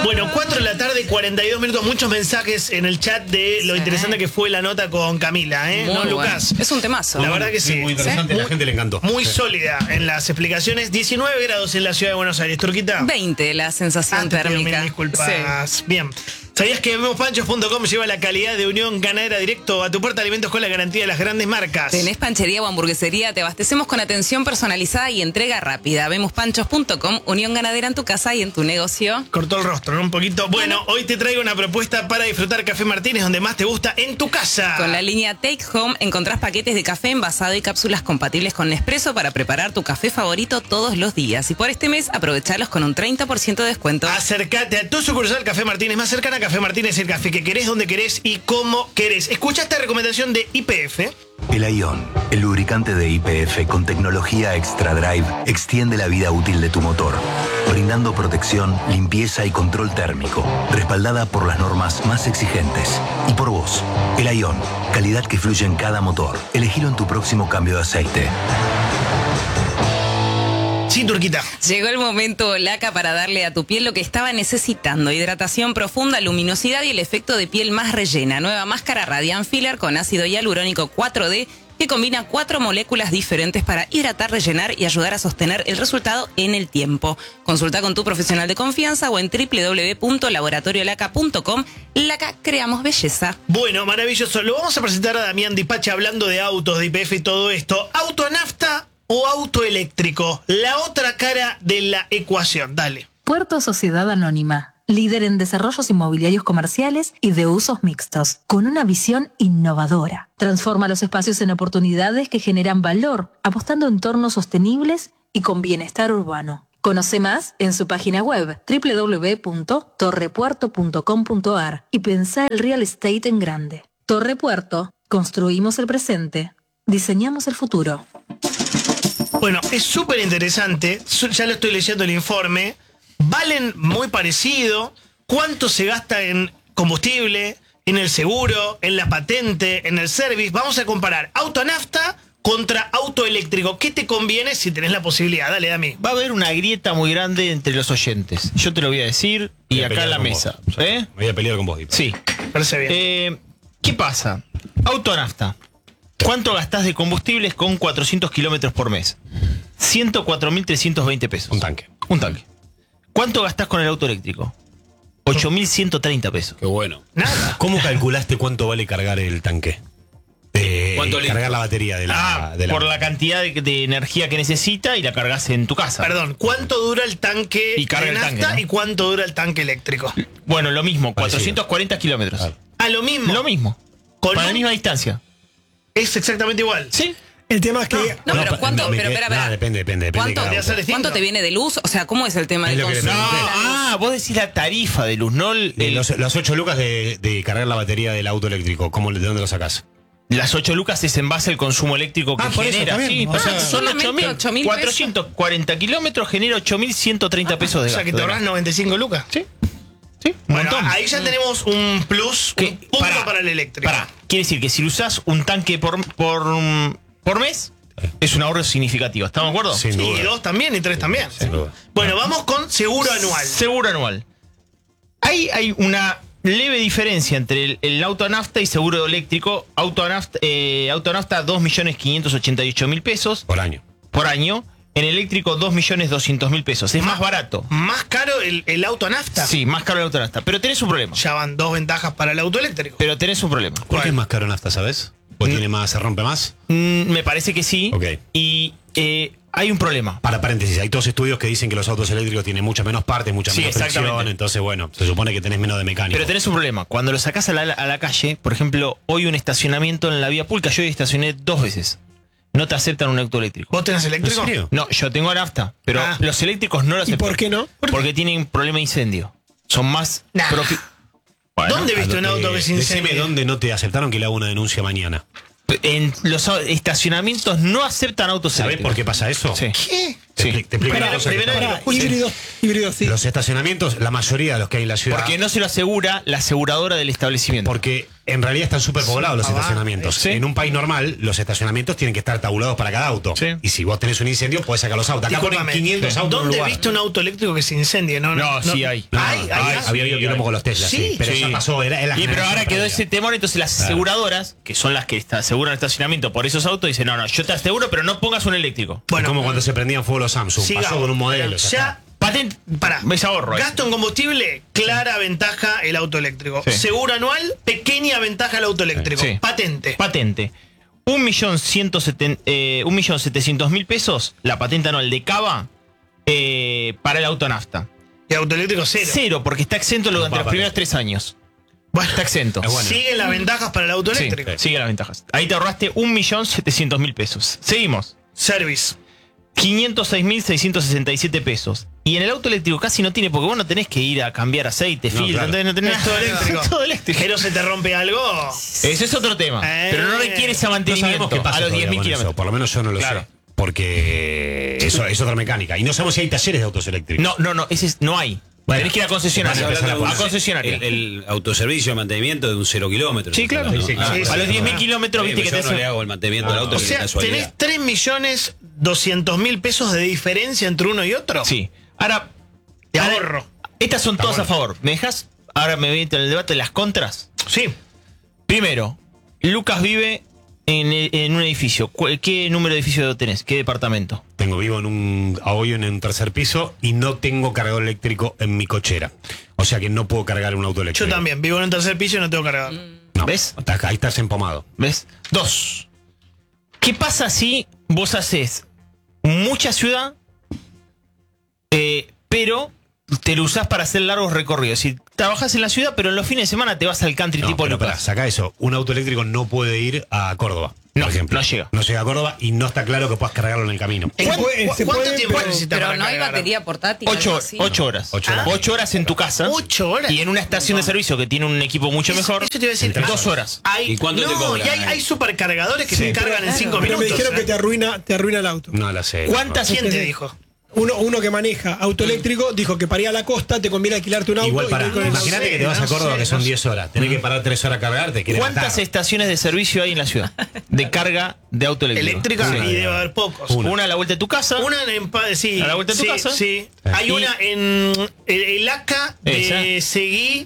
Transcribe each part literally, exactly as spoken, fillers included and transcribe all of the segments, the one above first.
Bueno, cuatro de la tarde, cuarenta y dos minutos. Muchos mensajes en el chat de lo Sí. interesante que fue la nota con Camila, ¿eh? Muy ¿No, bueno. Lucas? Es un temazo. La verdad que sí. Muy interesante, ¿Sí? la gente le encantó. Muy Sí. sólida en las explicaciones. diecinueve grados en la ciudad de Buenos Aires. ¿Turquita? veinte la sensación Ah, te pido térmica. mil disculpas. Sí. Bien. ¿Sabías que vemos panchos punto com lleva la calidad de Unión Ganadera directo a tu puerta? Alimentos con la garantía de las grandes marcas. ¿Tenés panchería o hamburguesería? Te abastecemos con atención personalizada y entrega rápida. Vemos panchos punto com, Unión Ganadera en tu casa y en tu negocio. Cortó el rostro, ¿no? Un poquito. Bueno, hoy te traigo una propuesta para disfrutar Café Martínez donde más te gusta, en tu casa. Con la línea Take Home encontrás paquetes de café envasado y cápsulas compatibles con Nespresso para preparar tu café favorito todos los días. Y por este mes, aprovechalos con un treinta por ciento de descuento. Acércate a tu sucursal Café Martínez más cercana. Café Martínez, el café que querés, donde querés y cómo querés. Escucha esta recomendación de I P F. El Ion, el lubricante de I P F con tecnología Extra Drive, extiende la vida útil de tu motor, brindando protección, limpieza y control térmico, respaldada por las normas más exigentes. Y por vos, el Ion, calidad que fluye en cada motor. Elegilo en tu próximo cambio de aceite. Sí, Turquita. Llegó el momento, Laca, para darle a tu piel lo que estaba necesitando. Hidratación profunda, luminosidad y el efecto de piel más rellena. Nueva máscara Radiant Filler con ácido hialurónico cuatro D que combina cuatro moléculas diferentes para hidratar, rellenar y ayudar a sostener el resultado en el tiempo. Consulta con tu profesional de confianza o en w w w punto laboratorio laca punto com. Laca, creamos belleza. Bueno, maravilloso. Lo vamos a presentar a Damián Dipache hablando de autos, de I P F y todo esto. ¿Auto a nafta o auto eléctrico? La otra cara de la ecuación. Dale. Puerto Sociedad Anónima, líder en desarrollos inmobiliarios comerciales y de usos mixtos, con una visión innovadora. Transforma los espacios en oportunidades que generan valor, apostando en entornos sostenibles y con bienestar urbano. Conoce más en su página web w w w punto torrepuerto punto com punto a r y pensá el real estate en grande. Torre Puerto, construimos el presente, diseñamos el futuro. Bueno, es súper interesante. Su- Ya lo estoy leyendo el informe. Valen muy parecido. ¿Cuánto se gasta en combustible, en el seguro, en la patente, en el service? Vamos a comparar auto a nafta contra auto eléctrico. ¿Qué te conviene si tenés la posibilidad? Dale, Dami. Va a haber una grieta muy grande entre los oyentes. Yo te lo voy a decir y Voy a acá pelear en la con mesa. vos. ¿Eh? Me voy a pelear con vos, Dipa. Sí. Parece bien. Eh, ¿Qué pasa? Auto a nafta. ¿Cuánto gastás de combustibles con cuatrocientos kilómetros por mes? ciento cuatro mil trescientos veinte pesos. Un tanque. Un tanque. ¿Cuánto gastás con el auto eléctrico? ocho mil ciento treinta pesos. Qué bueno. Nada. ¿Cómo calculaste cuánto vale cargar el tanque? Eh, ¿Cuánto le- cargar la batería de la... Ah, de la- por la cantidad de, de energía que necesita y la cargas en tu casa. Perdón, ¿cuánto dura el tanque Y carga de el nafta tanque, ¿no? y cuánto dura el tanque eléctrico? Bueno, lo mismo, Parecido. cuatrocientos cuarenta kilómetros. Claro. A lo mismo. Lo mismo. Con Para la un- misma distancia. Es exactamente igual. ¿Sí? El tema es que... No, pero pa- ¿cuánto? me Pero, quedé- espera, no, espera. depende, depende, depende ¿Cuánto, de cada Podría ser auto. distinto. ¿Cuánto te viene de luz? O sea, ¿cómo es el tema Es del lo que le consumo? pregunté. de la luz? Ah, vos decís la tarifa de luz, no el, De el- los, las ocho lucas de, de cargar la batería del auto eléctrico, ¿cómo, ¿de dónde lo sacás? las ocho lucas es en base al consumo eléctrico que Ah, por eso, genera. está bien. Sí, O sea, son solamente ocho mil. ocho mil cuatrocientos cuarenta kilómetros genera ocho mil ciento treinta pesos O de sea gasto. que te ahorras noventa y cinco lucas. Sí. Sí, un Bueno, montón. ahí ya tenemos un plus, Que- un punto pará, para el eléctrico. Pará, quiere decir que si usás un tanque por, por, por mes, es un ahorro significativo. ¿Estamos de acuerdo? Sin Y duda. dos también y tres también. Sin duda. Bueno, vamos con seguro anual. Seguro anual. Ahí hay una leve diferencia entre el, el auto a nafta y seguro eléctrico. Auto a nafta, eh, auto a nafta dos millones quinientos ochenta y ocho mil pesos Por año. por año. En eléctrico dos millones doscientos mil pesos. Es más barato. Más caro el, el auto a nafta. Sí, más caro el auto a nafta. Pero tenés un problema. Ya van dos ventajas para el auto eléctrico. Pero tenés un problema. ¿Por qué es más caro nafta, sabes? ¿O tiene más, se rompe más? Mm, me parece que sí. Ok. Y eh, hay un problema. Para paréntesis, hay todos estudios que dicen que los autos eléctricos tienen muchas menos partes, mucha Sí, menos fricción, exactamente. entonces bueno, se supone que tenés menos de mecánico. Pero tenés un problema. Cuando lo sacás a la, a la calle, por ejemplo, hoy un estacionamiento en la vía pública, yo hoy estacioné dos veces. No te aceptan un auto eléctrico. ¿Vos tenés eléctrico? ¿En serio? No, yo tengo nafta, pero Ah. los eléctricos no lo ¿Y aceptan. por qué no? Porque tienen problema de incendio. Son más Nah. propi- Bueno, ¿Dónde viste un Eh, auto que se decime incendia? dónde no te aceptaron que le haga una denuncia mañana. en los au- estacionamientos no aceptan autos ¿Sabés eléctricos. por qué pasa eso? Sí. ¿Qué? Te, Sí. expli- te explico Pará, una cosa que primero está- que lo escuchen. Híbridos, híbridos sí. Los estacionamientos, la mayoría de los que hay en la ciudad. Porque no se lo asegura la aseguradora del establecimiento. Porque en realidad están súper poblados los Ah, va. estacionamientos. Sí. En un país normal, los estacionamientos tienen que estar tabulados para cada auto. Sí. Y si vos tenés un incendio, podés sacar los autos. Acá ponen Discúlpame, quinientos autos en un ¿dónde lugar. viste un auto eléctrico que se incendie? No, No, sí hay. No, Hay, hay, ah, hay. había habido quilombo con los Tesla, sí. Sí. Pero Sí. ya pasó, era, era la Y pero ahora generación quedó previa. ese temor, entonces las aseguradoras, que son las que está- aseguran estacionamiento por esos autos, dicen, no, no, yo te aseguro, pero no pongas un eléctrico. Es como cuando se prendían fuego los Samsung. sigamos. Pasó con un modelo. ya Ya, está. Patente, Pará. me ahorro. gasto en combustible, clara ventaja el auto eléctrico. Sí. Seguro anual, pequeña ventaja el auto eléctrico. Sí. Patente. Patente. Un millón ciento seten- eh, un millón setecientos mil pesos la patente anual de Cava eh, para el auto nafta. Y auto eléctrico cero. Cero, porque está exento durante No, los pa- primeros tres años. Bueno, Está exento. Es bueno. siguen las ventajas para el auto Sí, eléctrico. sigue las ventajas. Ahí te ahorraste un millón setecientos mil pesos. Seguimos. Service. quinientos seis mil seiscientos sesenta y siete pesos. Y en el auto eléctrico casi no tiene, porque vos no tenés que ir a cambiar aceite, No, filtro, claro. no tenés Es todo eléctrico. Es todo eléctrico. Pero se te rompe algo. Ese es otro tema. Eh. Pero no requiere ese No mantenimiento sabemos qué pasa a los todavía diez mil con eso, kilómetros. Por lo menos yo no lo Claro. sé. Porque eso es otra mecánica. Y no sabemos si hay talleres de autos eléctricos. No, no, no, ese es- no hay. Bueno, tenés que ir a concesionaria. van a empezar a A poner- concesionaria. El, el autoservicio de mantenimiento de un cero kilómetros. Sí, claro. ¿no? Sí, sí, Ah, sí, sí, a los sí. diez mil kilómetros, sí, viste que yo te no hace- le hago el mantenimiento del auto, O que sea, casualidad. tenés tres millones doscientos mil pesos de diferencia entre uno y otro. Sí. Ahora, De ahora, ahorro. Estas son Está todas bueno. a favor. ¿Me dejas? Ahora me voy a entrar en el debate de las contras. Sí. Primero, Lucas vive en, en un edificio. ¿Cuál- ¿Qué número de edificio tenés? ¿Qué departamento? Tengo vivo en un hoy en un tercer piso y no tengo cargador eléctrico en mi cochera. O sea que no puedo cargar un auto Yo eléctrico. también. Vivo en un tercer piso y no tengo cargador. No, ¿Ves? está acá, ahí estás empomado. ¿Ves? Dos. ¿Qué pasa si vos haces mucha ciudad, eh, pero te lo usás para hacer largos recorridos? Si trabajás en la ciudad, pero en los fines de semana te vas al country No, tipo pero pará, Lucas. saca eso. Un auto eléctrico no puede ir a Córdoba, No, por ejemplo. no llega. No llega a Córdoba y no está claro que puedas cargarlo en el camino. ¿En Se cu- puede- cu- se ¿Cuánto puede, tiempo pero- necesitas Pero para no hay cargar? batería portátil. Ocho, algo así. ocho horas. Ocho horas. Ocho horas en tu casa. Ocho horas. Y en una estación de servicio que tiene un equipo mucho Eso- mejor. Eso te iba a decir. Entre dos horas. Hay, ¿Y cuánto no, te cobran? y hay, hay supercargadores que Sí, se cargan pero- en cinco Pero minutos. me dijeron ¿eh? que te arruina, te arruina el auto. No la sé. ¿Cuántas ¿Quién te Sí. dijo? Uno, uno que maneja auto eléctrico dijo que para ir a la costa te conviene alquilarte un auto. Igual y para. ir con el- Imagínate sé, que te vas no a Córdoba sé, que son no sé. diez horas. Tenés que parar tres horas a cargar, te quiere ¿Cuántas matar. estaciones de servicio hay en la ciudad? De carga de auto eléctrico. Eléctrica Sí. y debe haber pocos. Una. Una a la vuelta de tu casa. Una en Pa- sí, ¿A la vuelta de tu sí, casa? Sí. Hay Y- una en el, el A C A de Seguí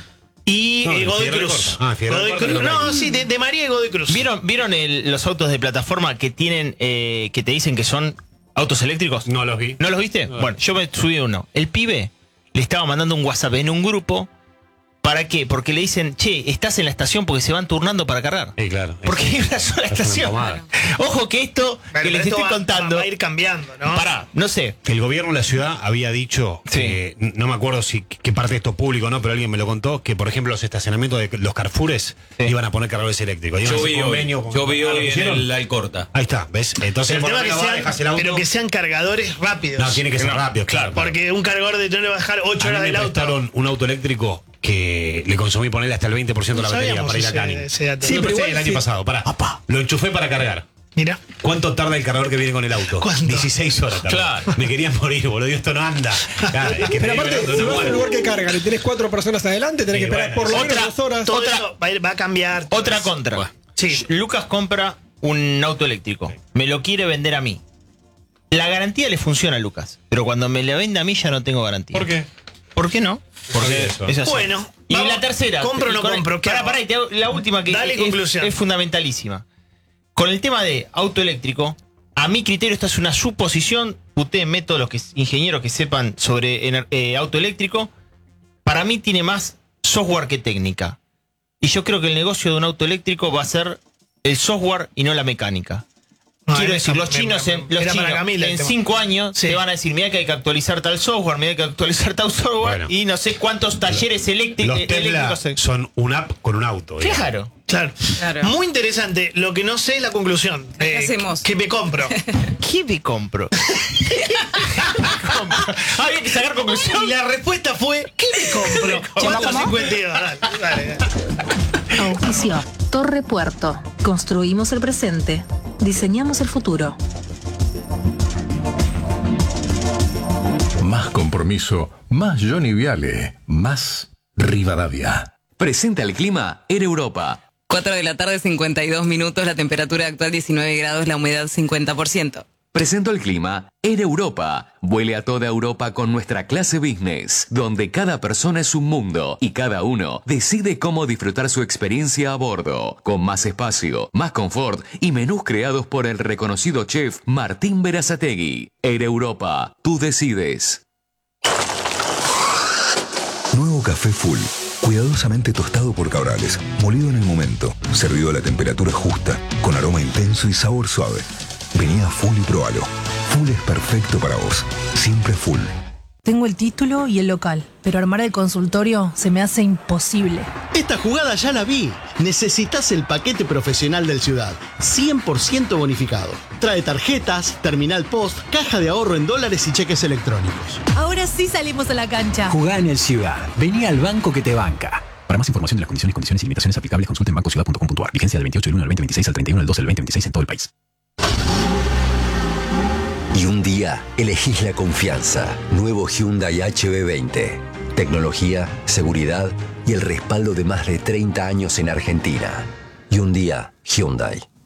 y No, eh, en Godoy Figueroa Cruz. Corta. Ah, Figueroa Godoy Corta Cruz. creo que No, hay. sí, de, de María y Godoy Cruz. ¿Vieron, ¿vieron el- los autos de plataforma que tienen, eh, que te dicen que son autos eléctricos? No los vi. ¿No los viste? Bueno, yo me subí uno. El pibe le estaba mandando un WhatsApp en un grupo. ¿Para qué? Porque le dicen, che, estás en la estación porque se van turnando para cargar. Sí, claro. Porque hay una sola Es una estación. pomada. Ojo que esto Bueno, que les pero esto estoy va- contando. Va, va a ir cambiando, ¿no? Pará, no sé. El gobierno de la ciudad había dicho, Sí. que, no me acuerdo si qué parte de esto público o no, pero alguien me lo contó, que por ejemplo los estacionamientos de los Carrefoures Sí. iban a poner cargadores eléctricos. Iban a Yo hacer vi hoy, convenio con- yo vi Ah, ¿lo hoy en hicieron? el Alcorta. Ahí está, ¿ves? Entonces, El por tema ahí que va, sean, dejas el auto. pero que sean cargadores rápidos. No, tiene que ser rápido, claro. Porque un cargador de no le va a dejar ocho A mí horas me del auto. prestaron un auto eléctrico que le consumí ponerle hasta el veinte por ciento de No la batería sabíamos para ir a ese- Canning. ese dato. Sí, Sí, pero pero el igual año sí. pasado, pará. Lo enchufé para cargar. Mira. ¿Cuánto tarda el cargador que viene con el auto? ¿Cuánto? dieciséis horas. tardó. Claro. Me quería morir, boludo. Esto no anda. Claro, es que Pero tenés aparte, que ver, si no vas a un muero. lugar que cargan y tenés cuatro personas adelante, tenés Sí, que esperar bueno, por lo otra- menos dos horas. Todo Otra- eso va a, ir- va a cambiar. todo Otra eso. contra. Sí. Lucas compra un auto eléctrico. Me lo quiere vender a mí. La garantía le funciona a Lucas. Pero cuando me la vende a mí ya no tengo garantía. ¿Por qué? ¿Por qué no? Porque eso? es así. Bueno, Y vamos, la tercera. ¿compro o no con- compro? ¿Qué Pará, hago? pará, y te hago la última que Dale es, conclusión. es fundamentalísima. Con el tema de auto eléctrico, a mi criterio esta es una suposición. Ustedes, todos los que, ingenieros que sepan sobre ener- eh, auto eléctrico, para mí tiene más software que técnica. Y yo creo que el negocio de un auto eléctrico va a ser el software y no la mecánica. No, Quiero era- decir, los me- chinos, me- en, los era para chinos Camila el en tema. cinco años Sí. te van a decir, mira que hay que actualizar tal software, mira que hay que actualizar tal software, Bueno. y no sé cuántos talleres eléctric- Los eh, Tesla eléctricos. se- son una app con un auto. digamos. Claro. Claro. Claro. Muy interesante. Lo que no sé es la conclusión. Eh, ¿Qué hacemos? ¿Qué me compro? ¿Qué me compro? Había que sacar conclusión. Y la respuesta fue: ¿qué me compro? cuatro cincuenta y dos. Dale, dale. Auspicio. Torre Puerto. Construimos el presente. Diseñamos el futuro. Más compromiso, más Johnny Viale, más Rivadavia. Presenta el clima Air Europa. cuatro de la tarde, cincuenta y dos minutos, la temperatura actual diecinueve grados, la humedad cincuenta por ciento. Presento el clima Air Europa. Vuele a toda Europa con nuestra clase business, donde cada persona es un mundo y cada uno decide cómo disfrutar su experiencia a bordo, con más espacio, más confort y menús creados por el reconocido chef Martín Berazategui. Air Europa, tú decides. Nuevo café Full. Cuidadosamente tostado por Cabrales, molido en el momento, servido a la temperatura justa, con aroma intenso y sabor suave. Vení a Full y probalo. Full es perfecto para vos. Siempre Full. Tengo el título y el local, pero armar el consultorio se me hace imposible. Esta jugada ya la vi. Necesitas el paquete profesional del Ciudad. cien por ciento bonificado. Trae tarjetas, terminal post, caja de ahorro en dólares y cheques electrónicos. Ahora sí salimos a la cancha. Jugá en el Ciudad. Vení al banco que te banca. Para más información de las condiciones, condiciones y limitaciones aplicables, consulte en banco ciudad punto com punto a r. Vigencia del veintiocho del uno al veinte veintiséis al treinta y uno del doce del veinte veintiséis en todo el país. Y un día elegís la confianza. Nuevo Hyundai H B veinte. Tecnología, seguridad y el respaldo de más de treinta años en Argentina. Y un día, Hyundai.